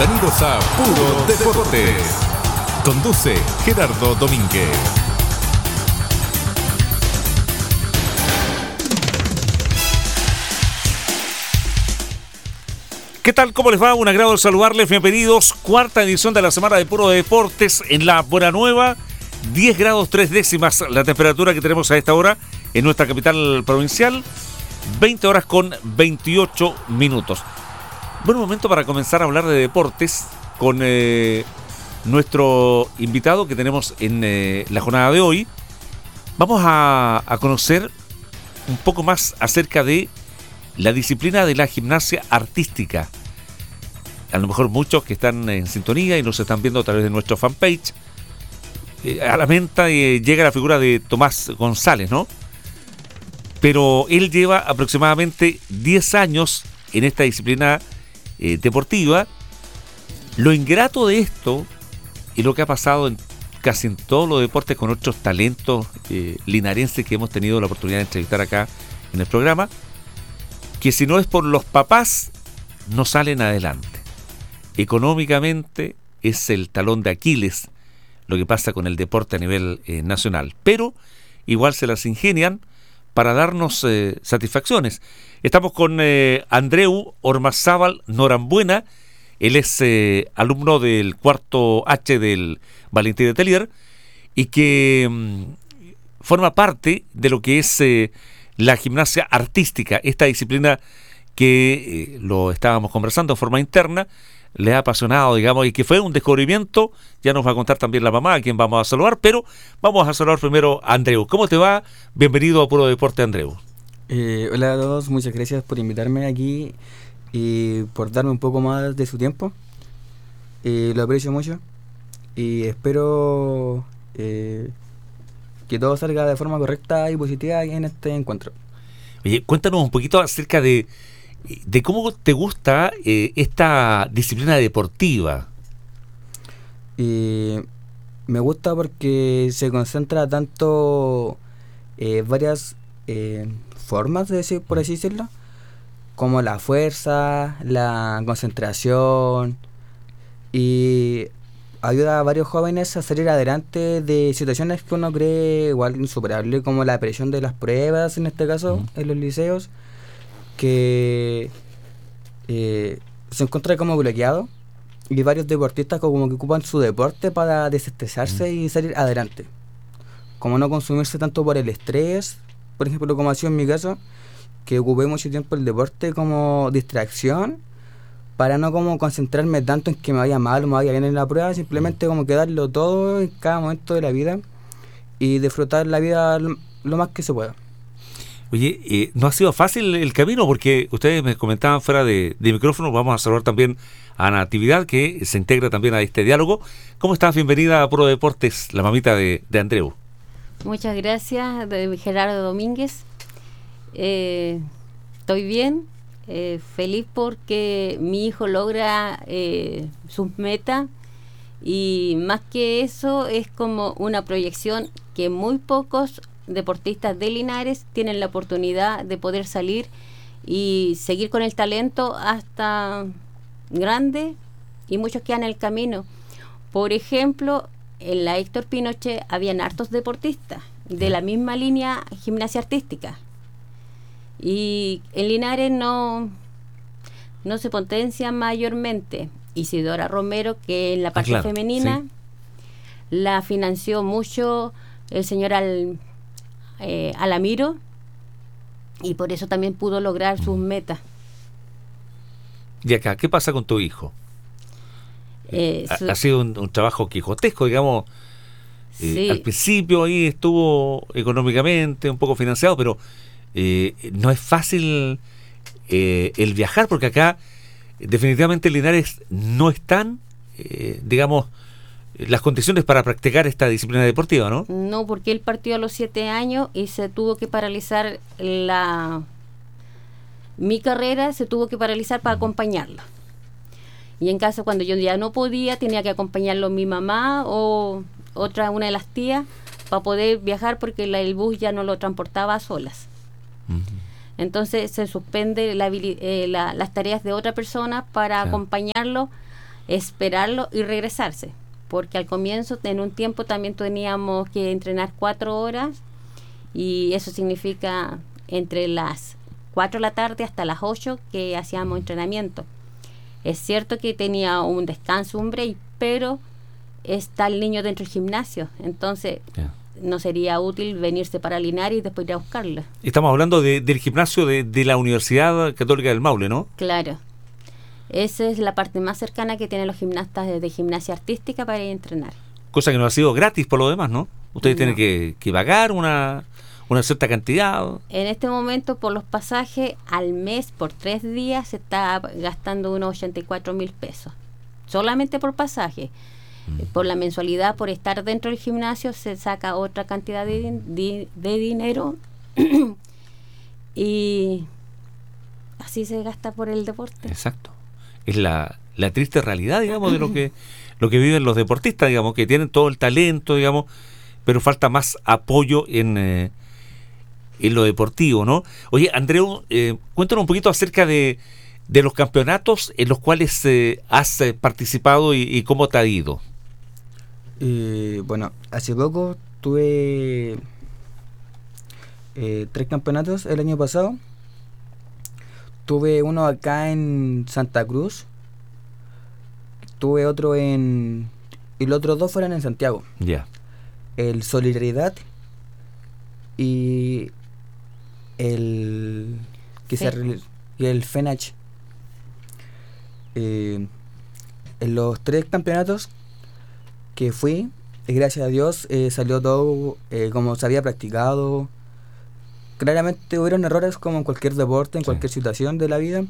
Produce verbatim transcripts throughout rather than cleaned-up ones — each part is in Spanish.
Bienvenidos a Puro Deportes. Conduce Gerardo Domínguez. ¿Qué tal? ¿Cómo les va? Un agrado saludarles. Bienvenidos. Cuarta edición de la semana de Puro Deportes en la Buena Nueva. diez grados tres décimas la temperatura que tenemos a esta hora en nuestra capital provincial. veinte horas con veintiocho minutos. Buen momento para comenzar a hablar de deportes con eh, nuestro invitado que tenemos en eh, la jornada de hoy. Vamos a, a conocer un poco más acerca de la disciplina de la gimnasia artística. A lo mejor muchos que están en sintonía y nos están viendo a través de nuestro fanpage, eh, a la mente eh, llega la figura de Tomás González, ¿no? Pero él lleva aproximadamente diez años en esta disciplina eh, deportiva. Lo ingrato de esto y lo que ha pasado en casi en todos los deportes con otros talentos eh, linarenses que hemos tenido la oportunidad de entrevistar acá en el programa, que si no es por los papás, no salen adelante. Económicamente es el talón de Aquiles lo que pasa con el deporte a nivel eh, nacional, pero igual se las ingenian para darnos eh, satisfacciones. Estamos con eh, Andreu Ormazábal Norambuena. Él es eh, alumno del cuarto H del Valentín Letelier y que mm, forma parte de lo que es eh, la gimnasia artística, esta disciplina que eh, lo estábamos conversando de forma interna, le ha apasionado, digamos, y que fue un descubrimiento. Ya nos va a contar también la mamá, a quien vamos a saludar, pero vamos a saludar primero a Andreu. ¿Cómo te va? Bienvenido a Puro Deporte, Andreu. Eh, hola a todos, muchas gracias por invitarme aquí y por darme un poco más de su tiempo. Eh, lo aprecio mucho y espero eh, que todo salga de forma correcta y positiva en este encuentro. Oye, cuéntanos un poquito acerca de, de cómo te gusta eh, esta disciplina deportiva. Y me gusta porque se concentra tanto eh, varias eh, formas, de decir, por así decirlo, como la fuerza, la concentración, y ayuda a varios jóvenes a salir adelante de situaciones que uno cree igual insuperables, como la presión de las pruebas, en este caso, uh-huh. en los liceos, que eh, se encuentra como bloqueado, y varios deportistas como que ocupan su deporte para desestresarse uh-huh. y salir adelante. Como no consumirse tanto por el estrés, por ejemplo, como ha sido en mi caso, que ocupé mucho tiempo el deporte como distracción, para no como concentrarme tanto en que me vaya mal o me vaya bien en la prueba, simplemente como que darlo todo en cada momento de la vida y disfrutar la vida lo, lo más que se pueda. Oye, eh, no ha sido fácil el camino, porque ustedes me comentaban fuera de, de micrófono. Vamos a saludar también a Natividad, que se integra también a este diálogo. ¿Cómo estás? Bienvenida a Puro Deportes, la mamita de, de Andreu. Muchas gracias, de Gerardo Domínguez. Eh, estoy bien. Eh, feliz porque mi hijo logra eh, sus metas, y más que eso es como una proyección que muy pocos deportistas de Linares tienen la oportunidad de poder salir y seguir con el talento hasta grande, y muchos quedan en el camino. Por ejemplo, en la Héctor Pinochet habían hartos deportistas de la misma línea gimnasia artística. Y en Linares no, no se potencia mayormente. Isidora Romero, que en la parte ah, claro, femenina sí. la financió mucho el señor Al, eh, Alamiro, y por eso también pudo lograr sus metas. ¿Y acá qué pasa con tu hijo? Eh, ha, su, ha sido un, un trabajo quijotesco, digamos. Eh, sí. Al principio ahí estuvo económicamente un poco financiado, pero Eh, no es fácil eh, el viajar, porque acá definitivamente en Linares no están, eh, digamos, las condiciones para practicar esta disciplina deportiva, ¿no? No, porque él partió a los siete años y se tuvo que paralizar la... Mi carrera se tuvo que paralizar para acompañarlo. Y en caso, cuando yo ya no podía, tenía que acompañarlo mi mamá o otra, una de las tías, para poder viajar, porque la, el bus ya no lo transportaba a solas. Entonces se suspende la, eh, la, las tareas de otra persona para sí. acompañarlo esperarlo y regresarse, porque al comienzo en un tiempo también teníamos que entrenar cuatro horas y eso significa entre las cuatro de la tarde hasta las ocho que hacíamos entrenamiento. Es cierto que tenía un descanso, un break, pero está el niño dentro del gimnasio, entonces yeah. no sería útil venirse para Linares y después ir a buscarlo. Estamos hablando de, del gimnasio de, de la Universidad Católica del Maule, ¿no? Claro. Esa es la parte más cercana que tienen los gimnastas de, de gimnasia artística para ir a entrenar. Cosa que no ha sido gratis por lo demás, ¿no? Ustedes no. tienen que, que pagar una, una cierta cantidad. En este momento, por los pasajes, al mes, por tres días, se está gastando unos ochenta y cuatro mil pesos. Solamente por pasaje. Mm. Por la mensualidad, por estar dentro del gimnasio, se saca otra cantidad de, de, de dinero. Y así se gasta por el deporte. Exacto. Es la, la triste realidad, digamos, de lo que lo que viven los deportistas, digamos, que tienen todo el talento, digamos, pero falta más apoyo en, eh, en lo deportivo, ¿no? Oye, Andreu, eh, cuéntanos un poquito acerca de, de los campeonatos en los cuales eh, has eh, participado y, y cómo te ha ido. Eh, bueno, hace poco tuve eh, tres campeonatos el año pasado. Tuve uno acá en Santa Cruz, tuve otro en... y los otros dos fueron en Santiago. Ya. Yeah. El Solidaridad y el... que se, y el FENACH. Eh, en los tres campeonatos que fui, gracias a Dios, eh, salió todo eh, como se había practicado. Claramente hubieron errores como en cualquier deporte, en sí. cualquier situación de la vida,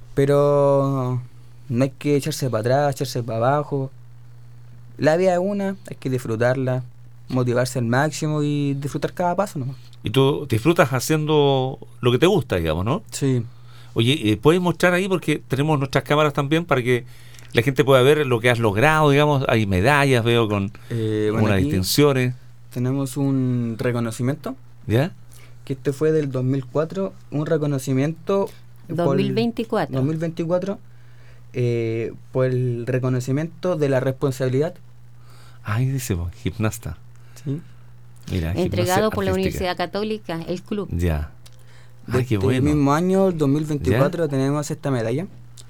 pero no hay que echarse para atrás, echarse para abajo. La vida es una, hay que disfrutarla, motivarse al máximo y disfrutar cada paso, ¿no? Y tú disfrutas haciendo lo que te gusta, digamos, ¿no? Sí. Oye, ¿puedes mostrar ahí? Porque tenemos nuestras cámaras también para que la gente pueda ver lo que has logrado, digamos. Hay medallas, veo, con eh, bueno, unas distinciones. Tenemos un reconocimiento. ¿Ya? Que este fue del dos mil cuatro, un reconocimiento dos mil veinticuatro dos mil veinticuatro eh, por el reconocimiento de la responsabilidad. Ahí dice, gimnasta. Sí. Mira, entregado por la Universidad Católica, el club. Ya. Ah, de qué este bueno. mismo año, el dos mil veinticuatro, ¿ya? Tenemos esta medalla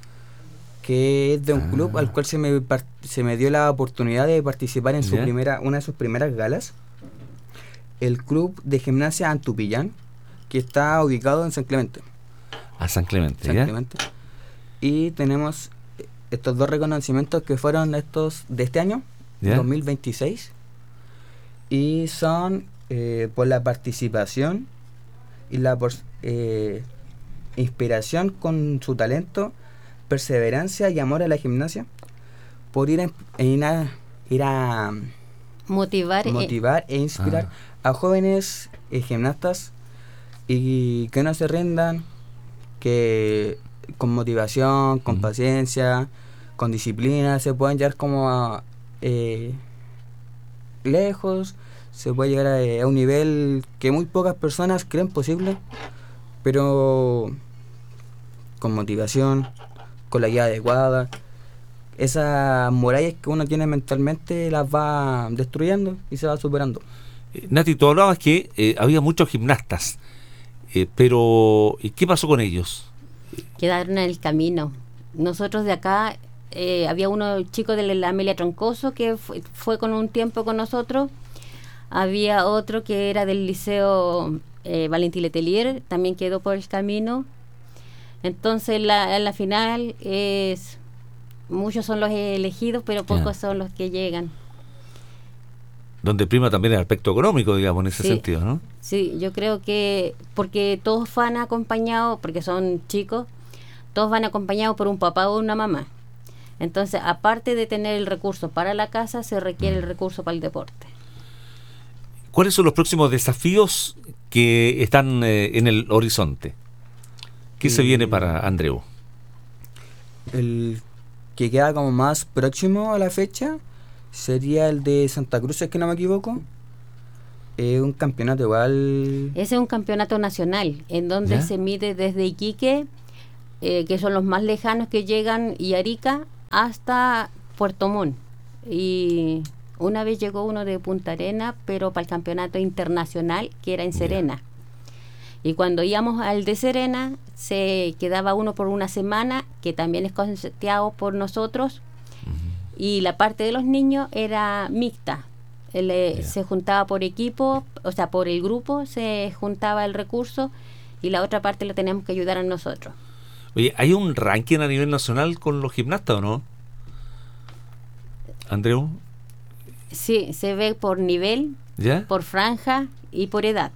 que es de un ah. club al cual se me se me dio la oportunidad de participar en su ¿ya? primera una de sus primeras galas. El club de gimnasia Antupillán, que está ubicado en San Clemente. A San Clemente, San ¿ya? Clemente. Y tenemos estos dos reconocimientos que fueron estos de este año, ¿ya? dos mil veintiséis, y son eh, por la participación y la por, eh, inspiración con su talento, perseverancia y amor a la gimnasia, por ir a, ir a, ir a motivar, motivar e, e inspirar ah. a jóvenes eh, gimnastas y que no se rindan, que con motivación, con mm. paciencia, con disciplina se pueden llegar como a, eh, lejos, se puede llegar a, a un nivel que muy pocas personas creen posible, pero con motivación, con la guía adecuada. Esas murallas que uno tiene mentalmente las va destruyendo y se va superando. Eh, Nati, tú hablabas que eh, había muchos gimnastas, eh, pero ¿qué pasó con ellos? Quedaron en el camino. Nosotros de acá, eh, había uno chico de la Amelia Troncoso que fue, fue con un tiempo con nosotros. Había otro que era del Liceo eh, Valentín Letelier, también quedó por el camino. Entonces la, la final es... muchos son los elegidos, pero pocos yeah. son los que llegan. Donde prima también el aspecto económico, digamos, en ese sí, sentido, ¿no? Sí, yo creo que porque todos van acompañados, porque son chicos, todos van acompañados por un papá o una mamá. Entonces, aparte de tener el recurso para la casa, se requiere mm. el recurso para el deporte. ¿Cuáles son los próximos desafíos que están eh, en el horizonte? ¿Qué y, se viene para Andreu? El que queda como más próximo a la fecha sería el de Santa Cruz, es que no me equivoco. Eh, un campeonato igual. Ese es un campeonato nacional, en donde ¿ya? se mide desde Iquique, eh, que son los más lejanos que llegan, y Arica, hasta Puerto Montt. Y una vez llegó uno de Punta Arena, pero para el campeonato internacional, que era en Serena. Yeah. Y cuando íbamos al de Serena, se quedaba uno por una semana, que también es costeado por nosotros. Uh-huh. Y la parte de los niños era mixta. Él, yeah. Se juntaba por equipo, o sea, por el grupo se juntaba el recurso, y la otra parte la teníamos que ayudar a nosotros. Oye, ¿hay un ranking a nivel nacional con los gimnastas o no? Andreu. Sí, se ve por nivel, ¿ya? Por franja y por edad.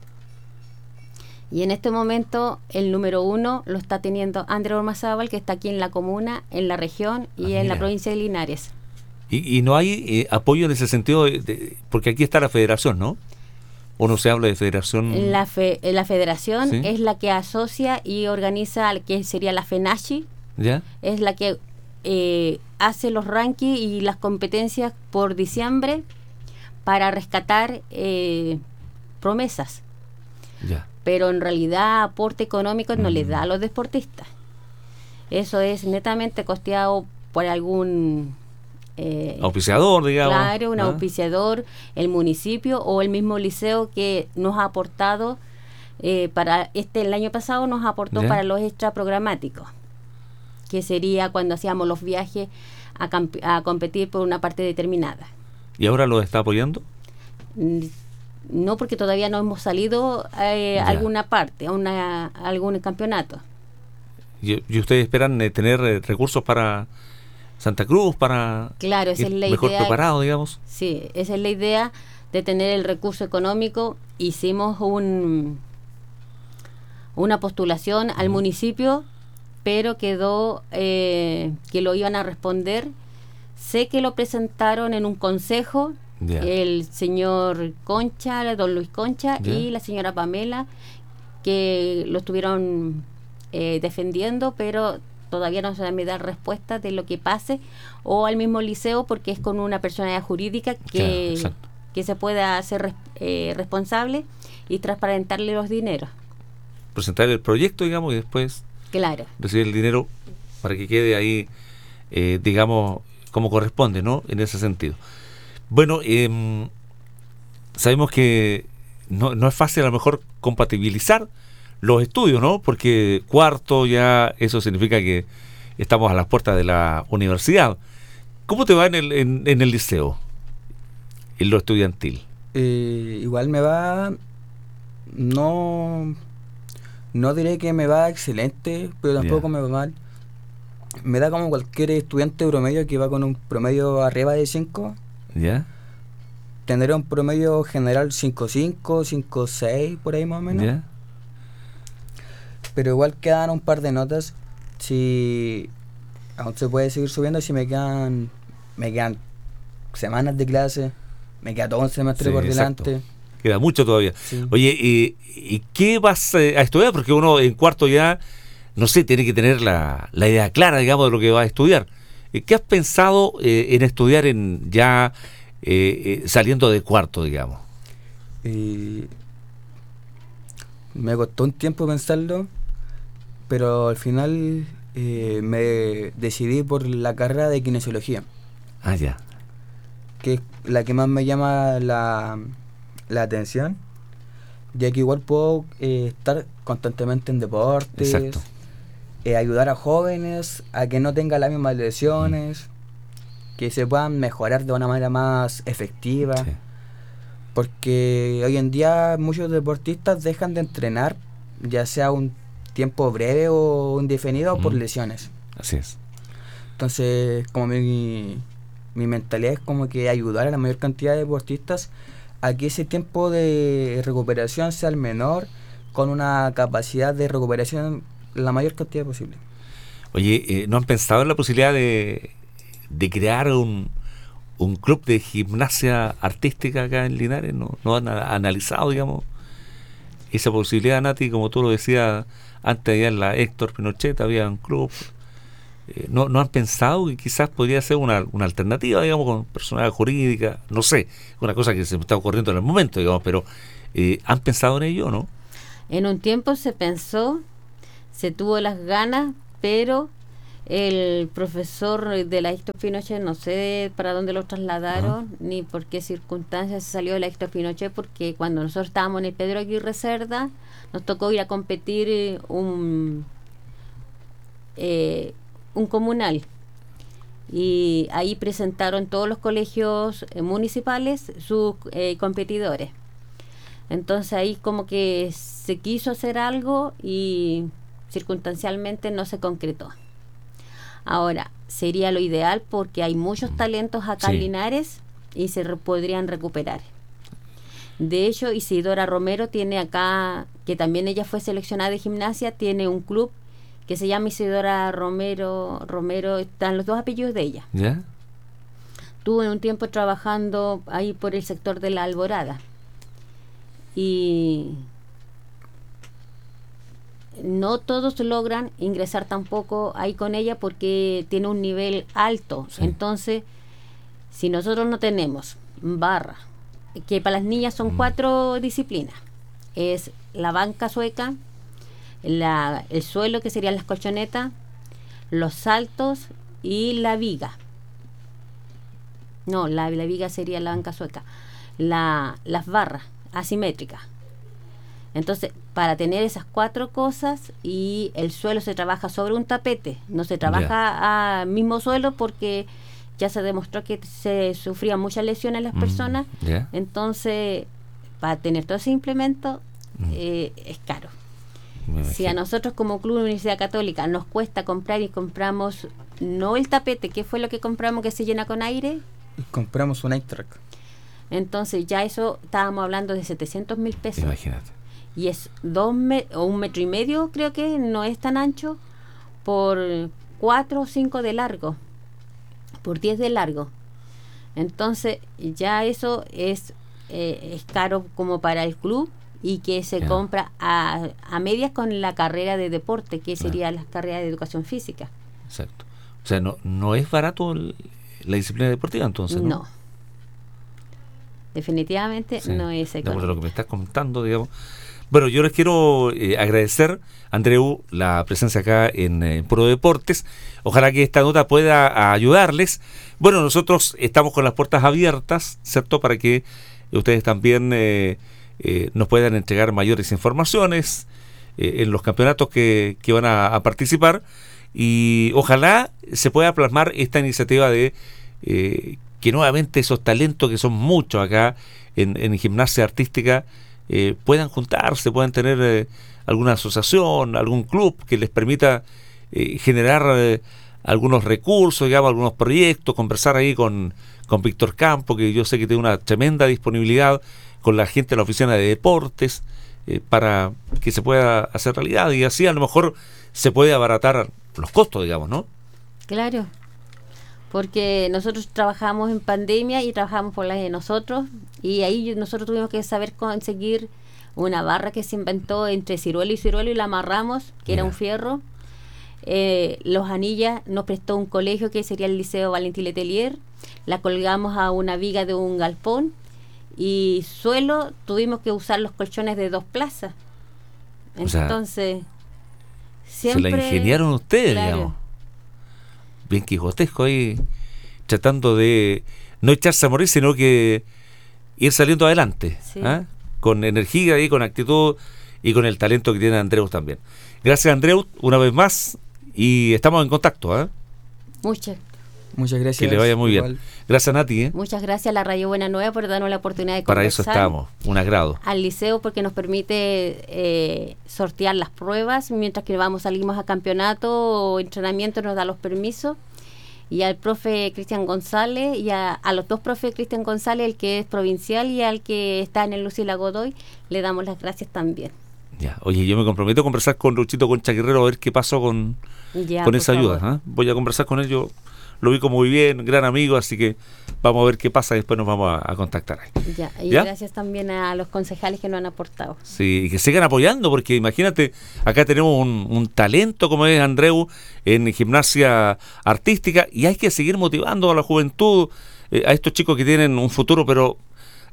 Y en este momento el número uno lo está teniendo Andreu Ormazábal, que está aquí en la comuna, en la región y ah, en la provincia de Linares. Y, y no hay eh, apoyo en ese sentido, de, de, porque aquí está la federación, ¿no? ¿O no se habla de federación? La, fe, la federación, ¿sí?, es la que asocia y organiza, que sería la FENACHI, ¿ya? Es la que eh, hace los rankings y las competencias por diciembre para rescatar eh, promesas. Ya. Pero en realidad aporte económico no mm. les da a los deportistas. Eso es netamente costeado por algún eh, auspiciador, digamos. Claro, un ¿ah? auspiciador, el municipio o el mismo liceo que nos ha aportado eh, para este el año pasado nos aportó ¿ya? Para los extra programáticos, que sería cuando hacíamos los viajes a, camp- a competir por una parte determinada. ¿Y ahora lo está apoyando? Mm, No, porque todavía no hemos salido eh, a alguna parte, a, una, a algún campeonato. ¿Y, y ustedes esperan eh, tener eh, recursos para Santa Cruz, para claro, esa es la mejor idea, preparado, digamos? Sí, esa es la idea de tener el recurso económico. Hicimos un una postulación al mm. municipio, pero quedó eh, que lo iban a responder. Sé que lo presentaron en un consejo. Yeah. El señor Concha, don Luis Concha, yeah, y la señora Pamela, que lo estuvieron eh, defendiendo, pero todavía no se me da respuesta de lo que pase, o al mismo liceo, porque es con una personalidad jurídica que, yeah, que se pueda hacer eh, responsable y transparentarle los dineros. Presentar el proyecto, digamos, y después claro, recibir el dinero para que quede ahí, eh, digamos, como corresponde, ¿no? En ese sentido. Bueno, eh, sabemos que no, no es fácil a lo mejor compatibilizar los estudios, ¿no? Porque cuarto ya, eso significa que estamos a las puertas de la universidad. ¿Cómo te va en el, en, en el liceo, en lo estudiantil? Eh, igual me va, no, no diré que me va excelente, pero tampoco yeah. me va mal. Me da como cualquier estudiante promedio que va con un promedio arriba de cinco. ¿Ya? Yeah. Tendré un promedio general cinco cinco, cinco seis, por ahí más o menos. Yeah. Pero igual quedan un par de notas. Si aún se puede seguir subiendo, si me quedan me quedan semanas de clase, me queda todo un semestre sí, por exacto. delante. Queda mucho todavía. Sí. Oye, ¿y, ¿y qué vas a estudiar? Porque uno en cuarto ya, no sé, tiene que tener la, la idea clara, digamos, de lo que va a estudiar. ¿Qué has pensado eh, en estudiar en ya eh, eh, saliendo de cuarto, digamos? Eh, me costó un tiempo pensarlo, pero al final eh, me decidí por la carrera de kinesiología. Ah, ya. Que es la que más me llama la, la atención, ya que igual puedo eh, estar constantemente en deportes. Exacto. Eh, ayudar a jóvenes a que no tengan las mismas lesiones, mm. que se puedan mejorar de una manera más efectiva, sí. porque hoy en día muchos deportistas dejan de entrenar, ya sea un tiempo breve o indefinido, mm. por lesiones. Así es. Entonces, como mi, mi mentalidad es como que ayudar a la mayor cantidad de deportistas a que ese tiempo de recuperación sea el menor, con una capacidad de recuperación la mayor cantidad posible. Oye, eh, ¿no han pensado en la posibilidad de, de crear un, un club de gimnasia artística acá en Linares? ¿No, no han analizado, digamos, esa posibilidad, Nati? Como tú lo decías antes, allá en la Héctor Pinochet había un club. Eh, ¿no, ¿No han pensado que quizás podría ser una, una alternativa, digamos, con personalidad jurídica? No sé, una cosa que se me está ocurriendo en el momento, digamos, pero eh, ¿han pensado en ello o no? En un tiempo se pensó, se tuvo las ganas, pero El profesor de la Héctor Pinochet, no sé para dónde lo trasladaron, uh-huh. ni por qué circunstancias se salió de la Héctor Pinochet, porque cuando nosotros estábamos en el Pedro Aguirre Cerda, nos tocó ir a competir un, eh, un comunal. Y ahí presentaron todos los colegios eh, municipales sus eh, competidores. Entonces ahí como que se quiso hacer algo y circunstancialmente no se concretó. Ahora, sería lo ideal porque hay muchos talentos acá sí. en Linares y se re- podrían recuperar. De hecho, Isidora Romero tiene acá, que también ella fue seleccionada de gimnasia, tiene un club que se llama Isidora Romero, Romero, están los dos apellidos de ella. ¿Ya? Estuvo en un tiempo trabajando ahí por el sector de la Alborada. Y no todos logran ingresar tampoco ahí con ella porque tiene un nivel alto. Sí. Entonces, si nosotros no tenemos barra, que para las niñas son mm. cuatro disciplinas, es la banca sueca, la, el suelo, que serían las colchonetas, los saltos y la viga. No, la, la viga sería la banca sueca. La, las barras asimétricas. Entonces, para tener esas cuatro cosas, y el suelo se trabaja sobre un tapete, no se trabaja yeah. a mismo suelo porque ya se demostró que se sufrían muchas lesiones en las mm, personas. Yeah. Entonces, para tener todo ese implemento mm. eh, es caro. Si a nosotros como Club Universidad Católica nos cuesta comprar y compramos, no el tapete, ¿qué fue lo que compramos que se llena con aire? Compramos un iTrack. Entonces ya eso estábamos hablando de setecientos mil pesos. Imagínate. Y es dos me- o un metro y medio, creo que no es tan ancho, por cuatro o cinco de largo, por diez de largo. Entonces ya eso es, eh, es caro como para el club, y que se yeah. compra a, a medias con la carrera de deporte, que sería yeah. la carrera de educación física. Exacto. O sea, no, no es barato el, la disciplina deportiva, entonces, ¿no? No. Definitivamente sí. no es económico. De lo que me estás contando, digamos. Bueno, yo les quiero eh, agradecer, Andreu, la presencia acá en eh, Puro Deportes. Ojalá que esta nota pueda ayudarles. Bueno, nosotros estamos con las puertas abiertas, ¿cierto? Para que ustedes también eh, eh, nos puedan entregar mayores informaciones eh, en los campeonatos que, que van a, a participar. Y ojalá se pueda plasmar esta iniciativa de eh, que nuevamente esos talentos, que son muchos acá en, en gimnasia artística, eh, puedan juntarse, puedan tener eh, alguna asociación, algún club que les permita eh, generar eh, algunos recursos, digamos, algunos proyectos, conversar ahí con, con Víctor Campo, que yo sé que tiene una tremenda disponibilidad, con la gente de la oficina de deportes, eh, para que se pueda hacer realidad, y así a lo mejor se puede abaratar los costos, digamos, ¿no? Claro, porque nosotros trabajamos en pandemia y trabajamos por la de nosotros, y ahí nosotros tuvimos que saber conseguir una barra que se inventó entre ciruelo y ciruelo y la amarramos, que yeah. era un fierro. Eh, los anillas nos prestó un colegio que sería el Liceo Valentín Letelier, la colgamos a una viga de un galpón, y suelo tuvimos que usar los colchones de dos plazas. Entonces, o sea, siempre se la ingeniaron ustedes, claro. digamos. Bien quijotesco ahí, tratando de no echarse a morir, sino que ir saliendo adelante, sí. ¿eh? Con energía y con actitud y con el talento que tiene Andreu también. Gracias, Andreu, una vez más, y estamos en contacto. ¿eh? Muchas Muchas gracias. Que le vaya muy igual. bien. Gracias, Nati. ¿eh? Muchas gracias a la Radio Buena Nueva por darnos la oportunidad de Para conversar. Para eso estamos, un agrado. Al liceo porque nos permite eh, sortear las pruebas, mientras que vamos salimos a campeonato o entrenamiento nos da los permisos. Y al profe Cristian González, y a, a los dos profes Cristian González, el que es provincial y al que está en el Lucila Godoy, le damos las gracias también. Ya, oye, yo me comprometo a conversar con Luchito Concha Guerrero a ver qué pasó con, ya, con esa ayuda. ¿eh? Voy a conversar con él, yo lo vi como muy bien, gran amigo, así que vamos a ver qué pasa y después nos vamos a, a contactar. Ya, y ¿Ya? gracias también a los concejales que nos han aportado. Sí, y que sigan apoyando, porque imagínate, acá tenemos un, un talento como es Andreu en gimnasia artística, y hay que seguir motivando a la juventud, eh, a estos chicos que tienen un futuro, pero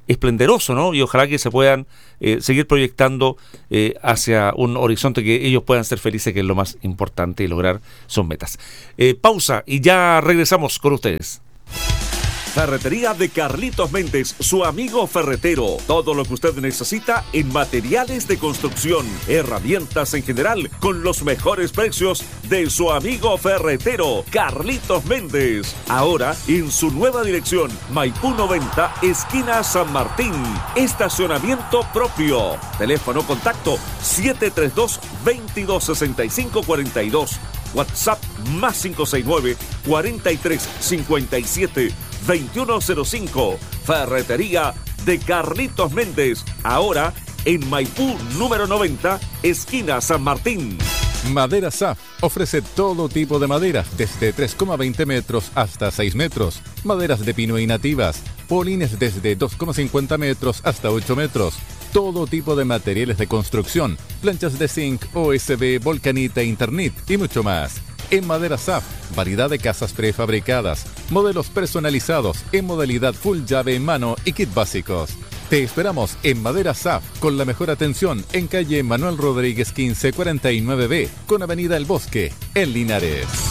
esplendoroso, ¿no? Y ojalá que se puedan eh, seguir proyectando eh, hacia un horizonte que ellos puedan ser felices, que es lo más importante, y lograr sus metas. Eh, pausa y ya regresamos con ustedes. Ferretería de Carlitos Méndez, su amigo ferretero. Todo lo que usted necesita en materiales de construcción, herramientas en general, con los mejores precios de su amigo ferretero, Carlitos Méndez. Ahora en su nueva dirección, Maipú noventa, esquina San Martín. Estacionamiento propio. Teléfono contacto siete tres dos, veintidós sesenta y cinco cuarenta y dos. WhatsApp más cinco seis nueve, cuarenta y tres cincuenta y siete, veintiuno cero cinco. Ferretería de Carlitos Méndez. Ahora en Maipú número noventa, esquina San Martín. Madera S A F ofrece todo tipo de maderas, desde tres coma veinte metros hasta seis metros. Maderas de pino y nativas. Polines desde dos coma cincuenta metros hasta ocho metros. Todo tipo de materiales de construcción. Planchas de zinc, O S B, volcanita, Internet y mucho más. En Madera S A F, variedad de casas prefabricadas, modelos personalizados en modalidad full llave en mano y kit básicos. Te esperamos en Madera S A F con la mejor atención en calle Manuel Rodríguez quince cuarenta y nueve B con Avenida El Bosque, en Linares.